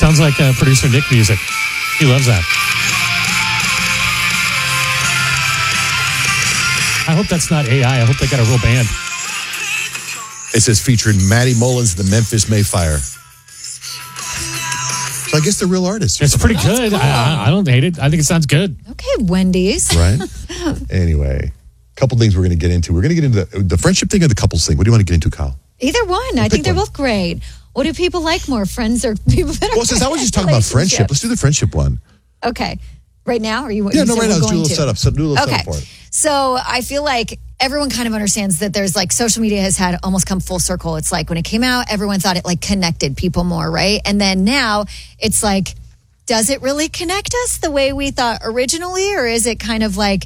Sounds like producer Nick music. He loves that. I hope that's not AI. I hope they got a real band. It says featuring Maddie Mullins, the Memphis Mayfire. So I guess they're real artists. It's pretty good. Cool. I don't hate it. I think it sounds good. Okay, Wendy's. Right? Anyway, a couple things we're going to get into. We're going to get into the friendship thing or the couples thing. What do you want to get into, Kyle? Either one. I think they're both great. What do people like more, friends or people that are Well, since I was just talking about friendship, let's do the friendship one. Okay. Right now? Or you? Yeah, you no, right now. Let's do a little to? setup. Do a little setup for it. So I feel like everyone kind of understands that there's like social media has had almost come full circle. It's like when it came out, everyone thought it like connected people more, right? And then now it's like, does it really connect us the way we thought originally? Or is it kind of like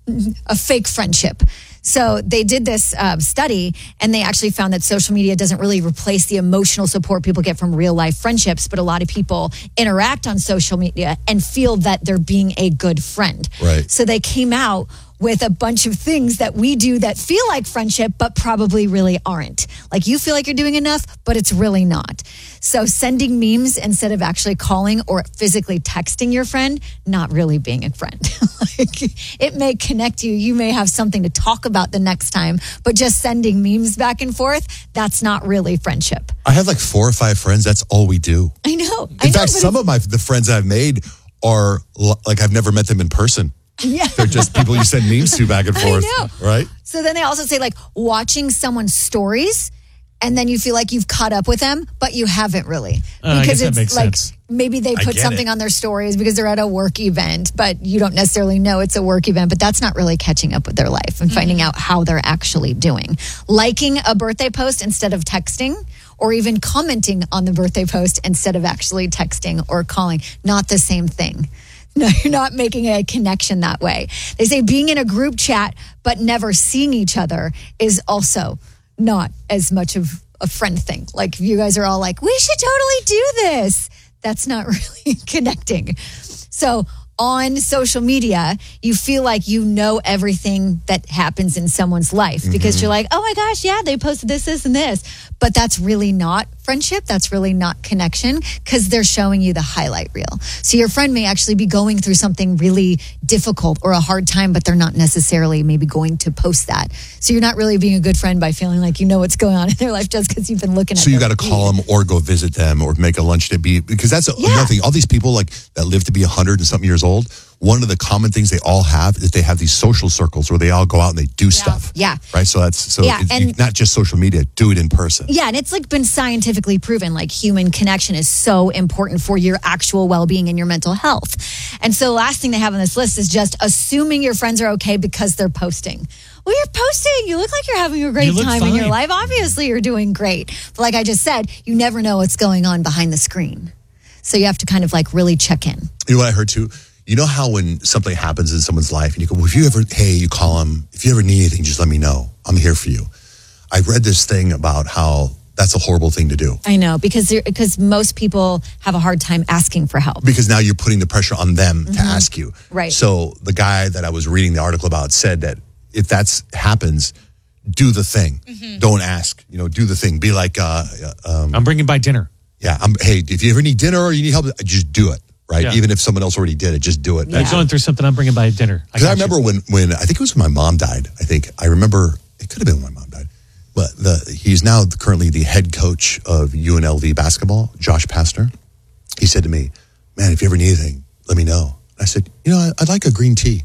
a fake friendship? So they did this study and they actually found that social media doesn't really replace the emotional support people get from real life friendships, but a lot of people interact on social media and feel that they're being a good friend. Right. So they came out with a bunch of things that we do that feel like friendship, but probably really aren't. Like you feel like you're doing enough, but it's really not. So sending memes instead of actually calling or physically texting your friend, not really being a friend. Like, it may connect you. You may have something to talk about the next time, but just sending memes back and forth, that's not really friendship. I have like 4 or 5 friends. That's all we do. I know. In fact, some of the friends I've made are like I've never met them in person. Yeah. They're just people you send memes to back and forth. I know. Right? So then they also say like watching someone's stories and then you feel like you've caught up with them, but you haven't really. I guess that Because makes it's like sense. maybe they put get something it. on their stories because they're at a work event, but you don't necessarily know it's a work event, but that's not really catching up with their life and finding out how they're actually doing. Liking a birthday post instead of texting, or even commenting on the birthday post instead of actually texting or calling, not the same thing. No, you're not making a connection that way. They say being in a group chat but never seeing each other is also not as much of a friend thing. Like you guys are all like, we should totally do this. That's not really connecting. So on social media, you feel like you know everything that happens in someone's life because you're like, oh my gosh, yeah, they posted this, this, and this. But that's really not friendship. That's really not connection because they're showing you the highlight reel. So your friend may actually be going through something really difficult or a hard time, but they're not necessarily maybe going to post that. So you're not really being a good friend by feeling like you know what's going on in their life just because you've been looking at So you their got to feed. call them or go visit them or make a lunch date because that's another thing. All these people like that live to be 100 and something years old. One of the common things they all have is they have these social circles where they all go out and they do stuff. Yeah. Right. So it's not just social media. Do it in person. Yeah, and it's like been scientifically proven like human connection is so important for your actual well-being and your mental health. And so the last thing they have on this list is just assuming your friends are okay because they're posting. Well, you're posting. You look like you're having a great time in your life. Obviously, you're doing great. But like I just said, you never know what's going on behind the screen. So you have to kind of like really check in. You know what I heard too? You know how when something happens in someone's life and you go, well, you call them, if you ever need anything, just let me know. I'm here for you. I read this thing about how that's a horrible thing to do. I know, because most people have a hard time asking for help. Because now you're putting the pressure on them to ask you. Right. So the guy that I was reading the article about said that if that happens, do the thing. Don't ask. Do the thing. Be like, I'm bringing by dinner. yeah, hey, if you ever need dinner or you need help, just do it. Right. Yeah. Even if someone else already did it, just do it. I'm going through something. I'm bringing by dinner. Because I remember when I think it was when my mom died. I remember it could have been when my mom died, but he's now currently the head coach of UNLV basketball, Josh Pastner. He said to me, "Man, if you ever need anything, let me know." I said, "I'd like a green tea."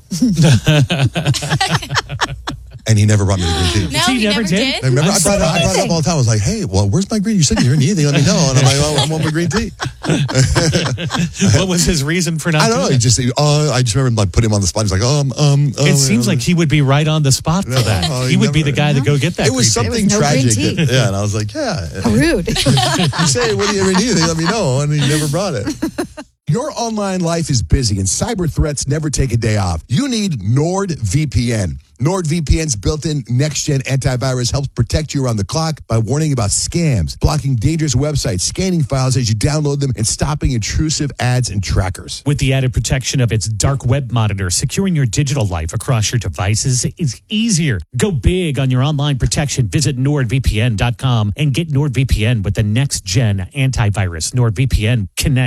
And he never brought me the green tea. No, he never did. I remember I brought it up all the time. I was like, "Hey, well, where's my green? You said you didn't need anything. Let me know." And I'm like, "Oh, I want my green tea." What was his reason for not? I don't know. I just remember like putting him on the spot. He's like, It seems like he would be right on the spot for that. He would be the guy to go get that. It was green tea. something There was no green tragic. tea. Yeah, and I was like, yeah. How rude. You say, what do you ever need? Let me know. And he never brought it. Your online life is busy and cyber threats never take a day off. You need NordVPN. NordVPN's built-in next-gen antivirus helps protect you around the clock by warning about scams, blocking dangerous websites, scanning files as you download them, and stopping intrusive ads and trackers. With the added protection of its dark web monitor, securing your digital life across your devices is easier. Go big on your online protection. Visit NordVPN.com and get NordVPN with the next-gen antivirus. NordVPN connects